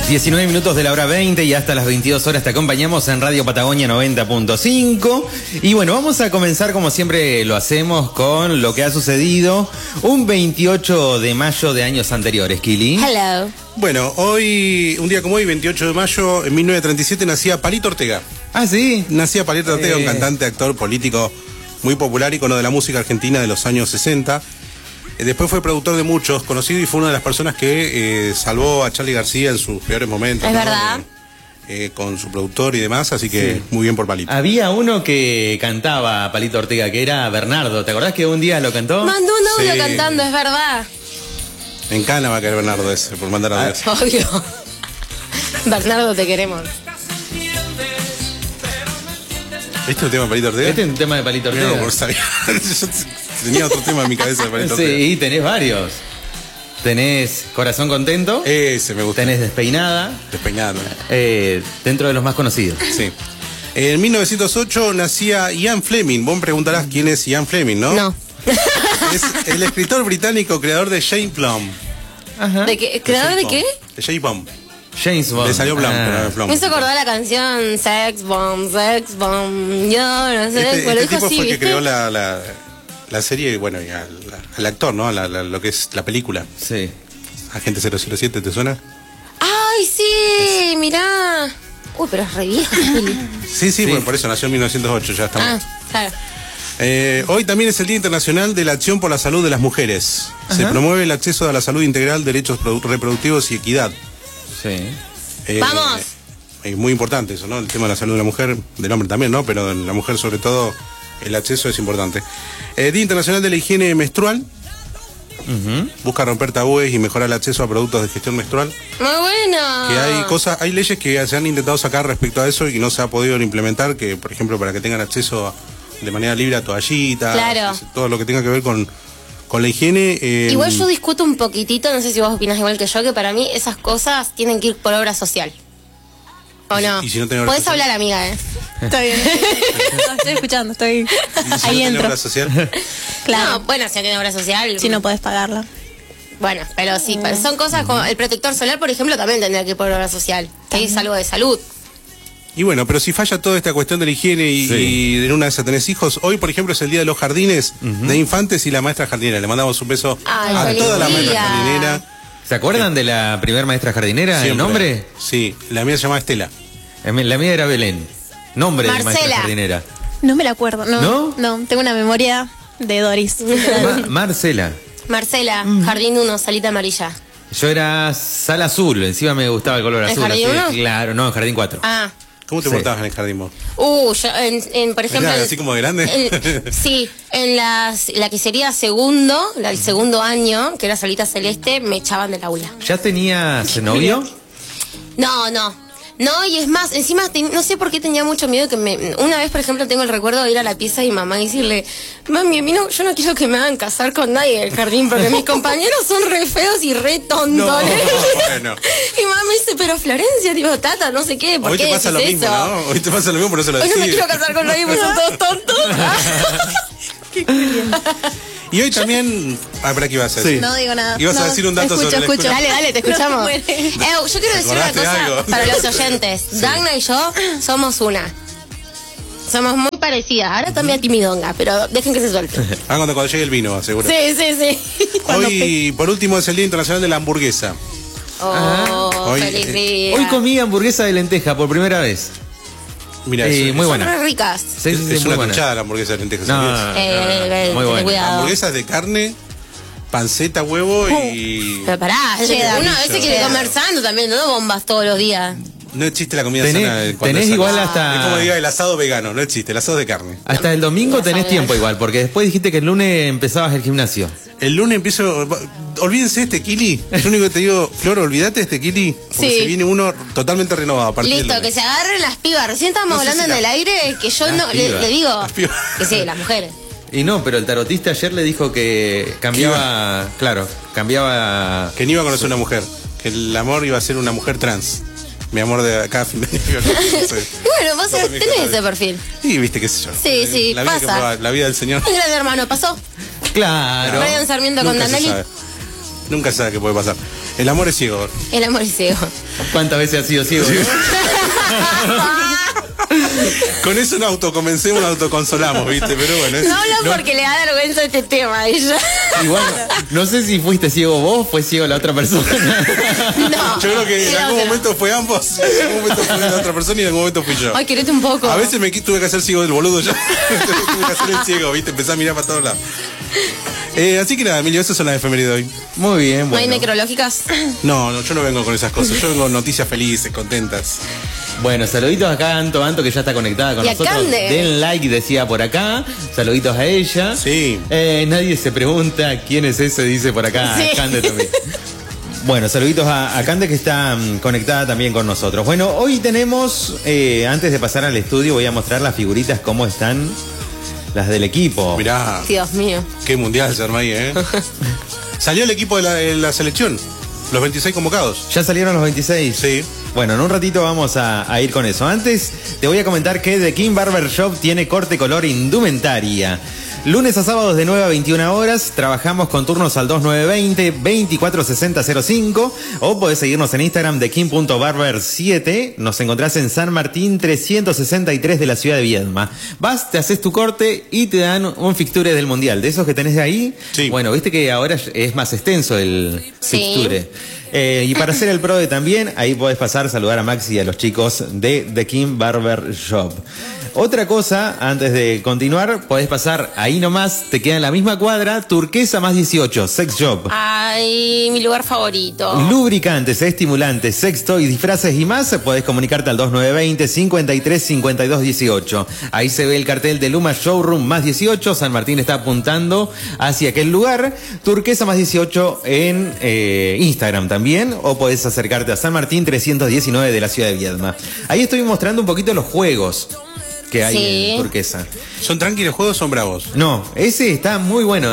19 minutos de la hora 20 y hasta las 22 horas te acompañamos en Radio Patagonia 90.5. Y bueno, vamos a comenzar como siempre lo hacemos con lo que ha sucedido un 28 de mayo de años anteriores, Kili. Hello. Bueno, hoy, un día como hoy, 28 de mayo, en 1937 nacía Palito Ortega. Ah, ¿sí? Nacía Palito Ortega, un cantante, actor, político muy popular, ícono de la música argentina de los años 60. Después fue productor de muchos, conocido, y fue una de las personas que salvó a Charly García en sus peores momentos. Es ¿no? verdad. Con su productor y demás, así que sí, muy bien por Palito. Había uno que cantaba a Palito Ortega, que era Bernardo. ¿Te acordás que un día lo cantó? Mandó un audio cantando, es verdad. En Cana va a caer Bernardo ese, por mandar a ver. Obvio. Bernardo, te queremos. ¿Este es un tema de Palito Ortega? Este es un tema de Palito Ortega. No, por sabía. Yo tenía otro tema en mi cabeza de Palito Ortega. Sí, tenés varios. Tenés Corazón Contento. Ese me gusta. Tenés Despeinada. Despeinada. Dentro de los más conocidos. Sí. En 1908 nacía Ian Fleming. Vos me preguntarás quién es Ian Fleming, ¿no? No. Es el escritor británico, creador de Jane Plum. Ajá. ¿De qué? ¿Creador de qué? De Jane Plum. James Bond. Le salió Plum, pero no Plum. Me hizo acordar la canción Sex Bomb, yo no sé. Este tipo fue el que creó la serie, bueno, y al actor, ¿no? Lo que es la película. Sí. Agente 007, ¿te suena? ¡Ay, sí! Mirá. Uy, pero es re vieja. Sí, bueno, por eso nació en 1908, ya estamos. Claro. Hoy también es el Día Internacional de la Acción por la Salud de las Mujeres. Ajá. Se promueve el acceso a la salud integral, derechos reproductivos y equidad. Sí. ¡Vamos! Es muy importante eso, ¿no? El tema de la salud de la mujer, del hombre también, ¿no? Pero en la mujer sobre todo el acceso es importante. Día Internacional de la Higiene Menstrual. Busca romper tabúes y mejorar el acceso a productos de gestión menstrual. Muy bueno. Que hay leyes que se han intentado sacar respecto a eso y que no se ha podido implementar, que por ejemplo para que tengan acceso de manera libre a toallitas, claro, todo lo que tenga que ver con la higiene. Igual yo discuto un poquitito, no sé si vos opinás igual que yo, que para mí esas cosas tienen que ir por obra social. ¿O no? ¿Y si no tiene obra Podés social? hablar, amiga, Está bien. No, estoy escuchando, estoy Si ahí no entro. tiene obra social. Claro. No, bueno, si no tiene obra social. Si no podés pagarla. Bueno, pero sí, pero son cosas como el protector solar, por ejemplo, también tendría que ir por obra social, que es algo de salud. Y bueno, pero si falla toda esta cuestión de la higiene y en una de esas tenés hijos, hoy por ejemplo es el Día de los Jardines de Infantes y la maestra jardinera. Le mandamos un beso a toda la maestra jardinera. ¿Se acuerdan de la primer maestra jardinera? Siempre. ¿El nombre? Sí, la mía se llama Estela. La mía era Belén. Nombre de maestra Marcela. jardinera. No me la acuerdo. ¿No? No, tengo una memoria de Doris. Marcela. Marcela, Jardín 1, salita amarilla. Yo era sala azul, encima me gustaba el color ¿En azul. Jardín así, 1? Claro, no, en Jardín 4. Ah. ¿Cómo te Sí. portabas en el jardín vos? Yo, por ejemplo... ¿Era así como de grande? Sí, en la que sería el segundo año, que era Salita Celeste, me echaban del aula. ¿Ya tenías novio? No, y es más, encima no sé por qué tenía mucho miedo que una vez, por ejemplo, tengo el recuerdo de ir a la pieza de mi mamá y decirle, mami, yo no quiero que me hagan casar con nadie en el jardín porque mis compañeros son re feos y re tontos. No, bueno. Y mamá me dice, pero Florencia, tipo, tata, no sé qué, ¿por Hoy qué te pasa decís lo mismo, eso? ¿no? Hoy te pasa lo mismo, pero no se lo Hoy decís. no me quiero casar con nadie porque son todos tontos. Y hoy también... ¿para qué ibas a decir? No digo nada. Ibas a decir un dato sobre la escuela. Dale, te escuchamos. Bueno. Yo quiero decir una ¿Acordaste cosa algo? para los oyentes. Sí. Dagna y yo somos una. Somos muy parecidas. Ahora también timidonga, pero dejen que se suelte. Cuando llegue el vino, seguro. Sí. Hoy, por último, es el Día Internacional de la Hamburguesa. Hoy, Feliz día. Hoy comí hamburguesa de lenteja por primera vez. Mira, muy Son buena. re ricas. Sí, es muy una buena. tuchada la hamburguesa de lentejas. No, ¿sabías? muy buena. Cuidado. Hamburguesas de carne, panceta, huevo y... Pero pará, uno a veces quiere comer sano también, no bombas todos los días. No existe la comida Tenés- sana. cuando tenés es sana. igual hasta- Es como diga el asado vegano, no existe, el asado de carne. Hasta el domingo tenés sabía. tiempo igual, porque después dijiste que el lunes empezabas el gimnasio. El lunes empiezo... Olvídense de este Kili. Lo único que te digo, Flor, olvídate de este Kili. Porque Sí. se viene uno totalmente renovado a partir del Listo, lunes. que se agarren las pibas. Recién estábamos No sé hablando si en el aire que yo Las no pibas. le digo Las pibas. que sí, las mujeres. Y no, pero el tarotista ayer le dijo que cambiaba, claro, cambiaba... Que no iba a conocer una mujer. Que el amor iba a ser una mujer trans. Mi amor de cada fin de año. No sé. Y bueno, vos tenés ese perfil. Y viste, qué sé yo. Sí, la vida pasa. que prueba, la vida del Señor. Un gran hermano, pasó. Claro. Brian Sarmiento con Nunca se Danelli. sabe. Nunca se sabe qué puede pasar. El amor es ciego. El amor es ciego. ¿Cuántas veces has sido ciego? Con eso nos autoconvencemos, nos autoconsolamos, ¿viste? Pero bueno. No hablo porque le da vergüenza este tema a ella. Igual, no sé si fuiste ciego vos o fue ciego la otra persona. No. Yo creo que en algún momento fue ambos. En algún momento fue la otra persona y en algún momento fui yo. Ay, querete un poco. A veces tuve que hacer ciego del boludo yo. Tuve que hacer el ciego, ¿viste? Empecé a mirar para todos lados. Así que nada, Emilio, esas son las efemérides de hoy. Muy bien, ¿No hay bueno. necrológicas? No, yo no vengo con esas cosas. Yo vengo con noticias felices, contentas. Bueno, saluditos acá a Anto, que ya está conectada con Y a nosotros. Cande. Den like, decía por acá. Saluditos a ella. Sí. Nadie se pregunta quién es ese, dice por acá. Sí. Cande también. Bueno, saluditos a Cande, que está conectada también con nosotros. Bueno, hoy tenemos, antes de pasar al estudio, voy a mostrar las figuritas, cómo están las del equipo. Mirá, Dios mío. qué mundial se arma ahí, ¿eh? Salió el equipo de la selección. Los 26 convocados. ¿Ya salieron los 26? Sí. Bueno, en un ratito vamos a ir con eso. Antes te voy a comentar que The King Barber Shop tiene corte color indumentaria. Lunes a sábados de 9 a 21 horas, trabajamos con turnos al 2920-246005 o podés seguirnos en Instagram de king.barber7. Nos encontrás en San Martín 363 de la ciudad de Viedma. Vas, te haces tu corte y te dan un fixture del Mundial. De esos que tenés de ahí, Sí. bueno, viste que ahora es más extenso el Sí. fixture. Y para hacer el PRODE también, ahí podés pasar, saludar a Maxi y a los chicos de The King Barber Shop. Otra cosa, antes de continuar, podés pasar ahí nomás, te queda en la misma cuadra, Turquesa más 18, Sex Shop. Ay, mi lugar favorito. Lubricantes, estimulantes, sextoys, disfraces y más, podés comunicarte al 2920-535218. Ahí se ve el cartel de Luma Showroom más 18, San Martín está apuntando hacia aquel lugar. Turquesa más 18 en Instagram también, o podés acercarte a San Martín 319 de la ciudad de Viedma. Ahí estoy mostrando un poquito los juegos que hay Sí. en Turquesa. ¿Son tranquilos juegos o son bravos? No, ese está muy bueno,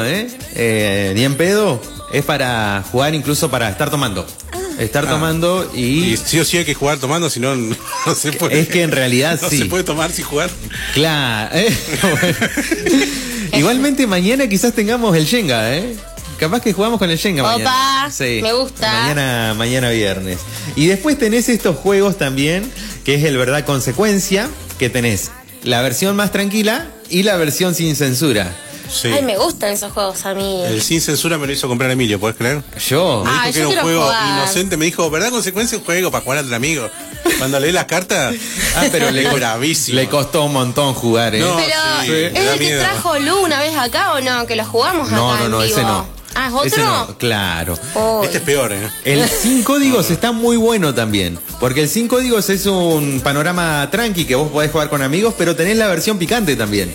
ni en pedo. Es para jugar, incluso para estar tomando. Estar tomando Y y... sí o sí hay que jugar tomando, si no, no se puede. Es que en realidad no sí. se puede tomar sin jugar. Claro. Bueno. Igualmente mañana quizás tengamos el Shenga, Capaz que jugamos con el Shenga Opa, mañana. Sí. me gusta. Mañana viernes. Y después tenés estos juegos también, que es el verdad consecuencia, que tenés la versión más tranquila y la versión sin censura. Sí. Ay, me gustan esos juegos a mí. El sin censura me lo hizo comprar Emilio, ¿puedes creer? Yo. Me dijo Ay, que yo era un quiero juego jugar. inocente, me dijo, ¿verdad consecuencia un juego para jugar entre amigos? Cuando leí las cartas, Pero le bravísimo. le costó un montón jugar, No, Pero, sí, ¿es me da el que miedo. trajo Lu una vez acá o no? Que lo jugamos acá en No, vivo. ese no. Ah, ¿es otro? Ese no, claro. Uy. Este es peor, ¿eh? El sin códigos está muy bueno también, porque el sin códigos es un panorama tranqui que vos podés jugar con amigos, pero tenés la versión picante también,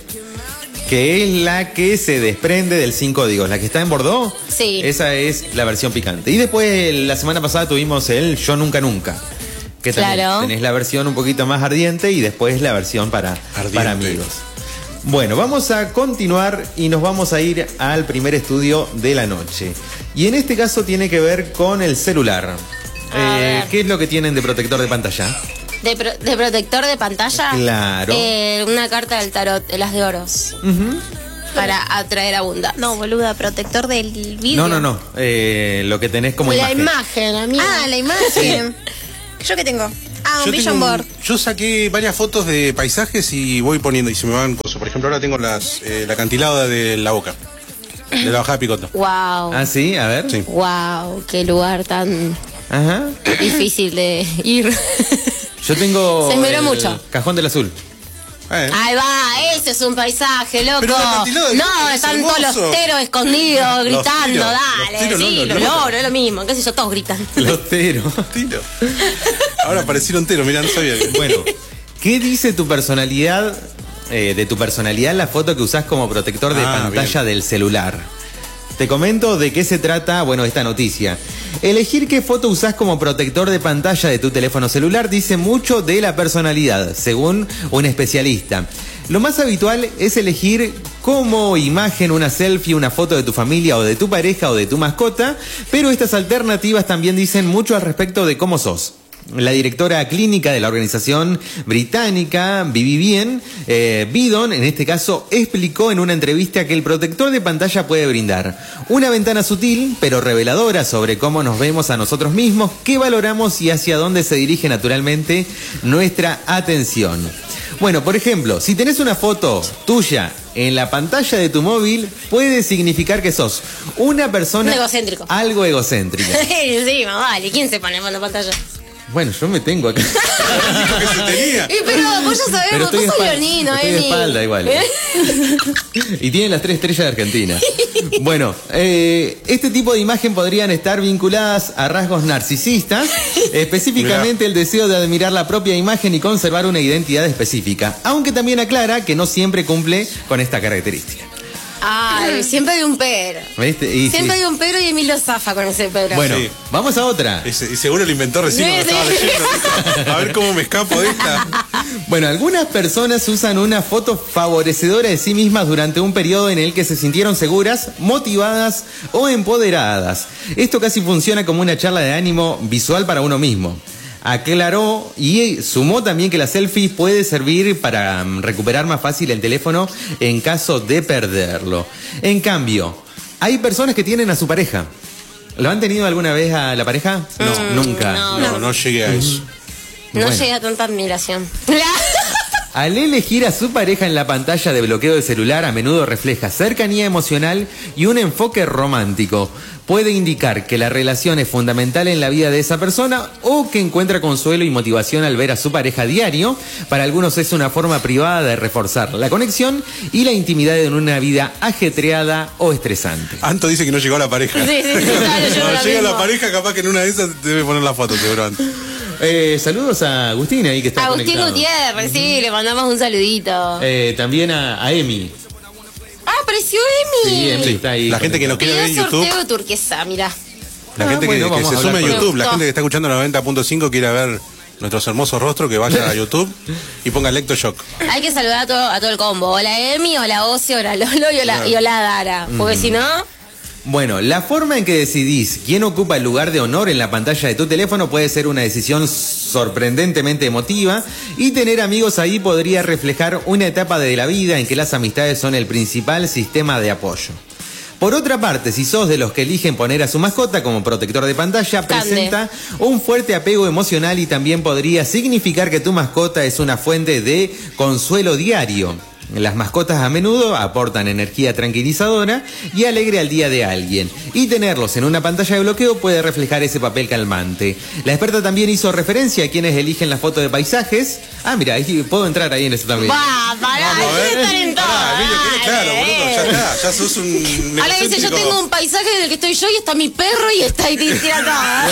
que es la que se desprende del sin códigos, la que está en Bordeaux. Sí. Esa es la versión picante. Y después la semana pasada tuvimos el Yo Nunca Nunca, que también Claro. tenés la versión un poquito más ardiente y después la versión para amigos. Bueno, vamos a continuar y nos vamos a ir al primer estudio de la noche. Y en este caso tiene que ver con el celular. A ver. ¿Qué es lo que tienen de protector de pantalla? ¿De protector de pantalla? Claro. Una carta del tarot, las de oros. Para atraer abundancia. No, boluda, protector del vidrio. No. Lo que tenés como La imagen. imagen, amiga. Ah, la imagen. ¿Yo qué tengo? Ah, un vision board. Yo saqué varias fotos de paisajes y voy poniendo y se me van cosas. Por ejemplo, ahora tengo la acantilada de La Boca, de la bajada de Picota. Wow. Ah, sí, a ver. Sí. Wow, qué lugar tan Ajá. difícil de ir. Yo tengo Se esmeró el mucho. Cajón del Azul. Ahí va, ese es un paisaje, loco. Pero el acantilado del No, Boca es están todos hermoso. los teros escondidos, gritando, tiros, dale, los tiros, no, sí, los los logros. logros, es lo mismo, qué sé yo, todos gritan. Lotero. Tiro. Ahora aparecieron teros, mirá, no sabía. Bueno, ¿qué dice tu personalidad, de tu personalidad la foto que usás como protector de pantalla del celular? Te comento de qué se trata, bueno, esta noticia. Elegir qué foto usás como protector de pantalla de tu teléfono celular dice mucho de la personalidad, según un especialista. Lo más habitual es elegir como imagen una selfie, una foto de tu familia o de tu pareja o de tu mascota, pero estas alternativas también dicen mucho al respecto de cómo sos. La directora clínica de la organización británica Vivien Bidon, en este caso, explicó en una entrevista que el protector de pantalla puede brindar una ventana sutil pero reveladora sobre cómo nos vemos a nosotros mismos, qué valoramos y hacia dónde se dirige naturalmente nuestra atención. Bueno, por ejemplo, si tenés una foto tuya en la pantalla de tu móvil, puede significar que sos una persona egocéntrico. Algo egocéntrica. Sí, más vale. ¿Quién se pone en la pantalla? Bueno, yo me tengo acá. que se tenía. Pero vos ya sabemos, vos sos leonino, estoy de espalda igual. Y tienen las 3 estrellas de Argentina. Bueno, este tipo de imagen podrían estar vinculadas a rasgos narcisistas, específicamente el deseo de admirar la propia imagen y conservar una identidad específica, aunque también aclara que no siempre cumple con esta característica. Ay, siempre hay un pero. ¿Viste? Siempre hay un pero y Emilio zafa con ese pero. Bueno, Sí. vamos a otra. Y seguro lo inventó recién cuando estaba leyendo. A ver cómo me escapo de esta. Bueno, algunas personas usan una foto favorecedora de sí mismas durante un periodo en el que se sintieron seguras, motivadas o empoderadas. Esto casi funciona como una charla de ánimo visual para uno mismo. Aclaró y sumó también que la selfie puede servir para recuperar más fácil el teléfono en caso de perderlo. En cambio, hay personas que tienen a su pareja. ¿Lo han tenido alguna vez a la pareja? No, nunca. No llegué a eso. No Bueno. llega a tanta admiración. Al elegir a su pareja en la pantalla de bloqueo de celular, a menudo refleja cercanía emocional y un enfoque romántico. Puede indicar que la relación es fundamental en la vida de esa persona o que encuentra consuelo y motivación al ver a su pareja diario. Para algunos es una forma privada de reforzar la conexión y la intimidad en una vida ajetreada o estresante. Anto dice que no llegó a la pareja. Sí, claro, yo Cuando lo llega mismo. la pareja, capaz que en una de esas debe poner la foto, seguramente. Saludos a Agustín ahí que está Agustín conectado. Gutiérrez, sí, le mandamos un saludito. También a Emi. Apareció Emi. Sí, Emi está ahí. La gente que nos quiere ver en Pidió YouTube. sorteo de turquesa, mirá. La gente bueno, que vamos se a sume a hablar con YouTube, la él. gente que está escuchando 90.5 quiere ver nuestros hermosos rostros, que vaya a YouTube y ponga Electroshock. Hay que saludar a todo el combo. Hola Emi, hola Ocio, hola Lolo y hola Dara. Porque si no... Bueno, la forma en que decidís quién ocupa el lugar de honor en la pantalla de tu teléfono puede ser una decisión sorprendentemente emotiva, y tener amigos ahí podría reflejar una etapa de la vida en que las amistades son el principal sistema de apoyo. Por otra parte, si sos de los que eligen poner a su mascota como protector de pantalla, presenta un fuerte apego emocional y también podría significar que tu mascota es una fuente de consuelo diario. Las mascotas a menudo aportan energía tranquilizadora y alegre al día de alguien, y tenerlos en una pantalla de bloqueo puede reflejar ese papel calmante. La experta también hizo referencia a quienes eligen la foto de paisajes. Ah, mira, ahí puedo entrar ahí en eso también. Va, pará, Vamos a hay que ver. estar en todo. Pará, Emilio, quede claro, boludo, ya está, ya sos un Ahora dice, yo egocéntrico. tengo un paisaje en el que estoy yo y está mi perro y está ahí tirando.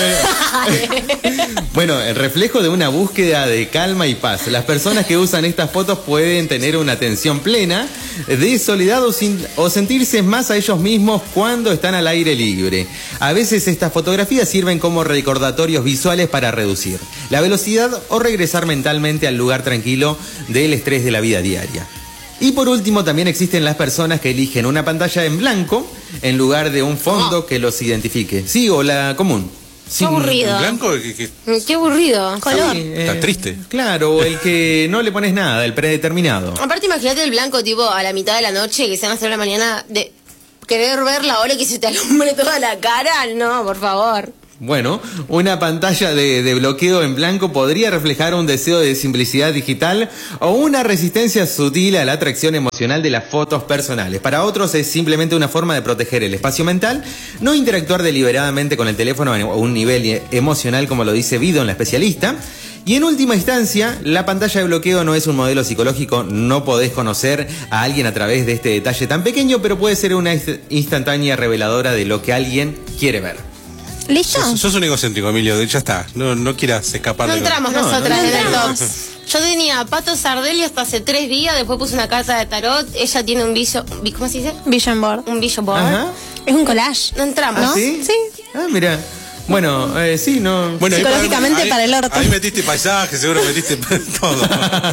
Bueno, el reflejo de una búsqueda de calma y paz. Las personas que usan estas fotos pueden tener una atención plena de soledad o sentirse más a ellos mismos cuando están al aire libre. A veces estas fotografías sirven como recordatorios visuales para reducir la velocidad o regresar mentalmente al lugar tranquilo del estrés de la vida diaria. Y por último, también existen las personas que eligen una pantalla en blanco en lugar de un fondo que los identifique. Sí, o la común. Qué aburrido. En blanco, Qué aburrido. Color. Sí, está triste. Claro, o el que no le pones nada, el predeterminado. Aparte, imagínate el blanco tipo a la mitad de la noche, que sean las 3 de la mañana, de querer ver la hora que se te alumbre toda la cara. No, por favor. Bueno, una pantalla de bloqueo en blanco podría reflejar un deseo de simplicidad digital o una resistencia sutil a la atracción emocional de las fotos personales. Para otros es simplemente una forma de proteger el espacio mental, no interactuar deliberadamente con el teléfono a un nivel emocional, como lo dice Bidon, la especialista. Y en última instancia, la pantalla de bloqueo no es un modelo psicológico, no podés conocer a alguien a través de este detalle tan pequeño, pero puede ser una instantánea reveladora de lo que alguien quiere ver. ¿Listo? Sos un egocéntrico, Emilio, ya está. No quieras escapar No de entramos No, nosotras no en el entramos. top. Yo tenía Pato Sardelli hasta hace 3 días, después puse una carta de tarot, ella tiene un vision, ¿cómo se dice? Vision board. Un vision board. Ajá. Es un collage. No entramos. ¿Ah, sí? Sí. Ah, mira. Bueno, sí, no. Bueno, ahí Psicológicamente para el orto. Ahí metiste paisaje, seguro metiste todo.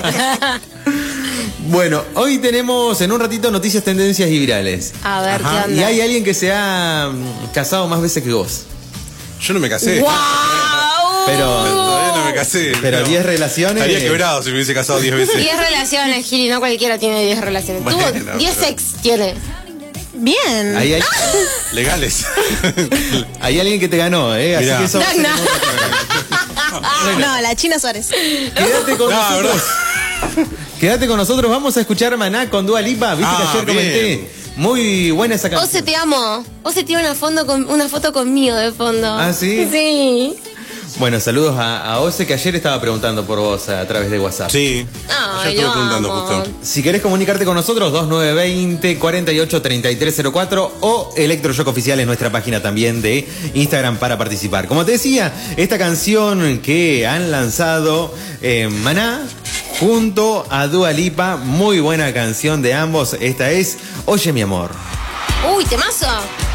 Bueno, hoy tenemos en un ratito noticias, tendencias y virales. A ver, Ajá. ¿qué Y onda? hay alguien que se ha casado más veces que vos. Yo no me casé. ¡Wow! Pero Todavía no me me casé. Pero 10 relaciones. Estaría quebrado si me hubiese casado 10 veces. 10 relaciones, Gili, no cualquiera tiene 10 relaciones. Bueno, Tuvo 10 pero- ex, tiene. Bien. Ahí hay, Legales. hay alguien que te ganó, Así Mirá. que eso va a ser No, no. en otra ocasión. No, la China Suárez. Quédate con No, nosotros. Quédate con nosotros. Vamos a escuchar Maná con Dua Lipa. Viste que ayer bien. comenté. Muy buena esa canción. Ose, te amo. Ose tiene una foto conmigo de fondo. ¿Ah, sí? Sí. Bueno, saludos a Ose, que ayer estaba preguntando por vos a través de WhatsApp. Sí. Ay, Yo estuve lo preguntando amo. justo. Si querés comunicarte con nosotros, 2920-483304 o Electroshock Oficial en nuestra página también de Instagram para participar. Como te decía, esta canción que han lanzado Maná junto a Dua Lipa, muy buena canción de ambos. Esta es Oye mi amor. Uy, temazo.